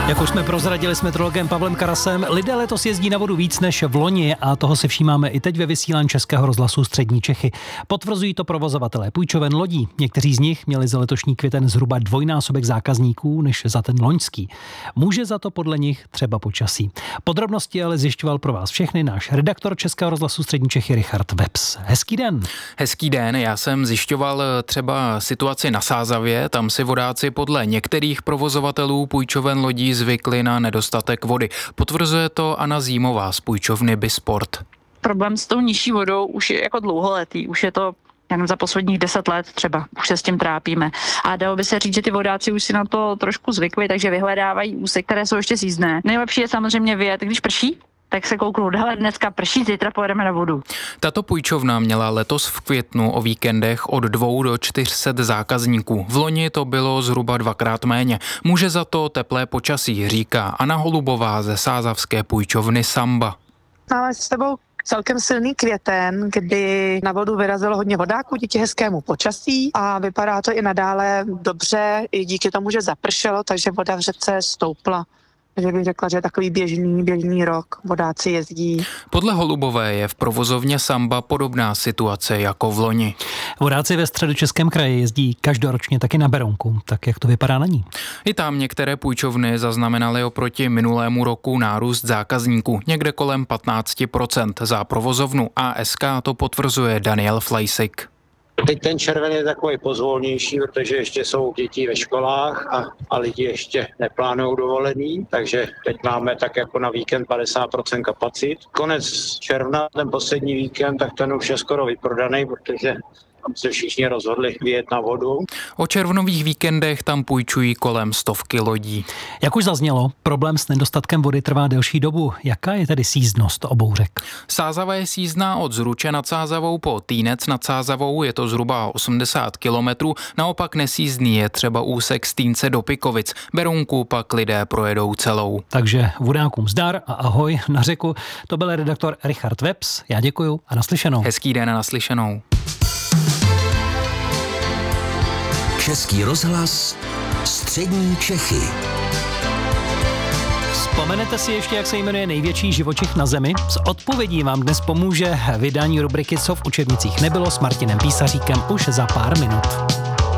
Jak už jsme prozradili s meteorologem Pavlem Karasem, lidé letos jezdí na vodu víc než v loni a toho se všímáme i teď ve vysílání Českého rozhlasu Střední Čechy. Potvrzují to provozovatelé půjčoven lodí. Někteří z nich měli za letošní květen zhruba dvojnásobek zákazníků než za ten loňský. Může za to podle nich třeba počasí. Podrobnosti ale zjišťoval pro vás všechny náš redaktor Českého rozhlasu Střední Čechy Richard Webs. Hezký den. Hezký den, já jsem zjišťoval třeba situaci na Sázavě, tam si vodáci podle některých provozovatelů půjčoven lodí zvykli na nedostatek vody. Potvrzuje to Anna Zímová z půjčovny Bisport. Problém s tou nižší vodou už je jako dlouholetý, už je to jen za posledních 10 let třeba, už se s tím trápíme. A dalo by se říct, že ty vodáci už si na to trošku zvykli, takže vyhledávají úseky, které jsou ještě sízdné. Nejlepší je samozřejmě vyjet, když prší, tak se kouknou, hele, dneska prší, zítra pojedeme na vodu. Tato půjčovna měla letos v květnu o víkendech od 2 do 400 zákazníků. V loni to bylo zhruba 2x méně. Může za to teplé počasí, říká Anna Holubová ze sázavské půjčovny Samba. Máme s sebou celkem silný květen, kdy na vodu vyrazilo hodně vodáků díky hezkému počasí a vypadá to i nadále dobře, i díky tomu, že zapršelo, takže voda v řece stoupla. Takže bych řekla, že je takový běžný rok, vodáci jezdí. Podle Holubové je v provozovně Samba podobná situace jako v loni. Vodáci ve Středočeském kraji jezdí každoročně taky na Berounku. Tak jak to vypadá na ní? I tam některé půjčovny zaznamenaly oproti minulému roku nárůst zákazníků, někde kolem 15%. Za provozovnu ASK to potvrzuje Daniel Flejsik. Teď ten červen je takový pozvolnější, protože ještě jsou děti ve školách a lidi ještě neplánují dovolený, takže teď máme tak jako na víkend 50% kapacit. Konec června, ten poslední víkend, tak ten už je skoro vyprodaný, protože tam se všichni rozhodli vyjet na vodu. O červnových víkendech tam půjčují kolem 100 lodí. Jak už zaznělo, problém s nedostatkem vody trvá delší dobu. Jaká je tedy sízdnost obou řek? Sázava je sízdná od Zruče nad Sázavou po Týnec nad Sázavou, je to zhruba 80 kilometrů. Naopak nesízdný je třeba úsek z Týnce do Pikovic. Berounku pak lidé projedou celou. Takže vodákům zdar a ahoj na řeku. To byl redaktor Richard Webs. Já děkuju a naslyšenou. Hezký den a naslyšenou. Český rozhlas Střední Čechy. Vzpomenete si ještě, jak se jmenuje největší živočich na Zemi? S odpovědí vám dnes pomůže vydání rubriky Co v učebnicích nebylo s Martinem Písaříkem už za pár minut.